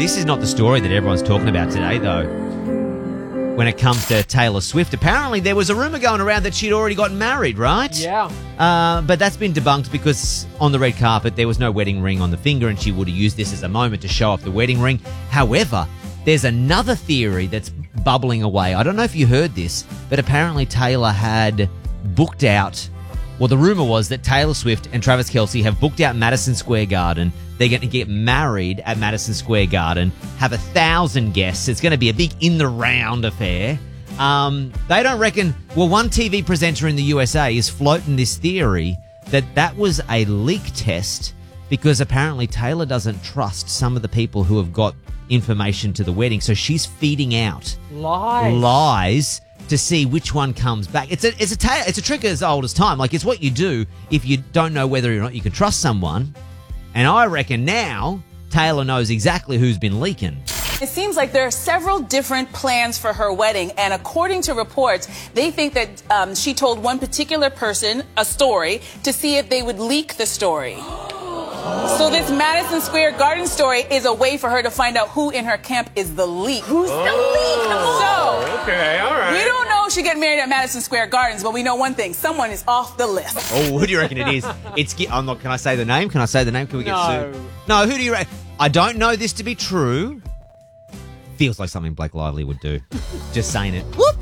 This is not the story that everyone's talking about today, though. When it comes to Taylor Swift, apparently there was a rumor going around that she'd already gotten married, right? Yeah. But that's been debunked because on the red carpet there was no wedding ring on the finger and she would have used this as a moment to show off the wedding ring. However, there's another theory that's bubbling away. I don't know if you heard this, but apparently Taylor had booked out, well, the rumor was that Taylor Swift and Travis Kelce have booked out Madison Square Garden. They're going to get married at Madison Square Garden, have 1,000 guests. It's going to be a big in-the-round affair. They don't reckon... Well, one TV presenter in the USA is floating this theory that was a leak test because apparently Taylor doesn't trust some of the people who have got information to the wedding. So she's feeding out lies to see which one comes back. It's a trick as old as time. Like, it's what you do if you don't know whether or not you can trust someone. And I reckon now Taylor knows exactly who's been leaking. It seems like there are several different plans for her wedding, and according to reports, they think that she told one particular person a story to see if they would leak the story. So this Madison Square Garden story is a way for her to find out who in her camp is the leak. Who's the leak? So, okay, all right. we don't know if she get married at Madison Square Gardens, but we know one thing. Someone is off the list. Oh, who do you reckon it is? I'm not. Can I say the name? Can we get sued? No, who do you reckon? I don't know this to be true. Feels like something Blake Lively would do. Just saying it. Whoop.